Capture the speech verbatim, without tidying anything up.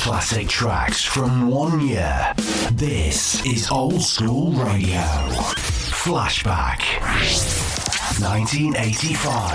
classic tracks from one year. This is Old School Radio. Flashback. nineteen eighty-five.